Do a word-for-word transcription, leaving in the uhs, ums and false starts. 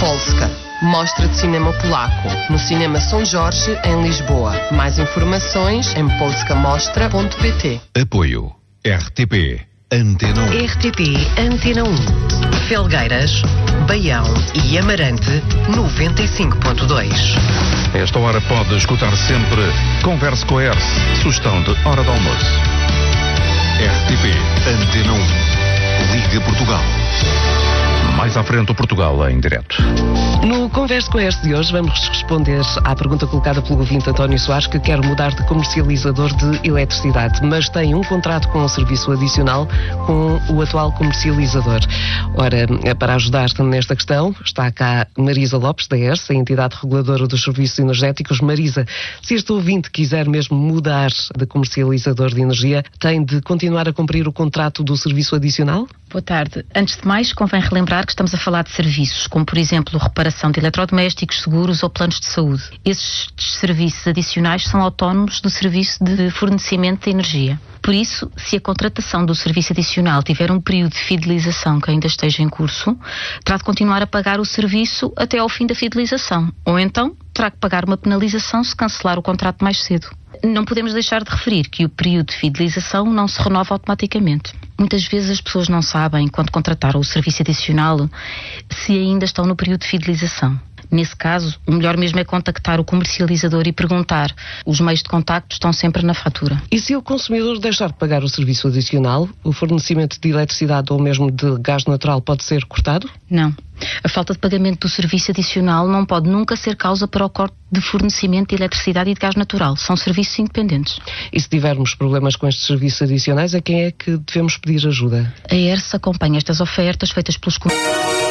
Polska, mostra de cinema polaco, no Cinema São Jorge, em Lisboa. Mais informações em polska mostra ponto pt. Apoio R T P Antena um. R T P Antena um. Felgueiras, Baião e Amarante, noventa e cinco ponto dois. Esta hora pode escutar sempre Converse com a E R S, sugestão de hora de almoço. R T P Antena um. Liga Portugal. Mais à frente o Portugal em direto. No Converse com a E R S de hoje vamos responder à pergunta colocada pelo ouvinte António Soares, que quer mudar de comercializador de eletricidade, mas tem um contrato com um serviço adicional com o atual comercializador. Ora, para ajudar nesta questão, está cá Marisa Lopes, da E R S, a entidade reguladora dos serviços energéticos. Marisa, se este ouvinte quiser mesmo mudar de comercializador de energia, tem de continuar a cumprir o contrato do serviço adicional? Boa tarde. Antes de mais, convém relembrar que estamos a falar de serviços, como por exemplo reparação de eletrodomésticos, seguros ou planos de saúde. Esses serviços adicionais são autónomos do serviço de fornecimento de energia. Por isso, se a contratação do serviço adicional tiver um período de fidelização que ainda esteja em curso, terá de continuar a pagar o serviço até ao fim da fidelização, ou então terá que pagar uma penalização se cancelar o contrato mais cedo. Não podemos deixar de referir que o período de fidelização não se renova automaticamente. Muitas vezes as pessoas não sabem, quando contrataram o serviço adicional, se ainda estão no período de fidelização. Nesse caso, o melhor mesmo é contactar o comercializador e perguntar. Os meios de contacto estão sempre na fatura. E se o consumidor deixar de pagar o serviço adicional, o fornecimento de eletricidade ou mesmo de gás natural pode ser cortado? Não. A falta de pagamento do serviço adicional não pode nunca ser causa para o corte de fornecimento de eletricidade e de gás natural. São serviços independentes. E se tivermos problemas com estes serviços adicionais, a quem é que devemos pedir ajuda? A E R S acompanha estas ofertas feitas pelos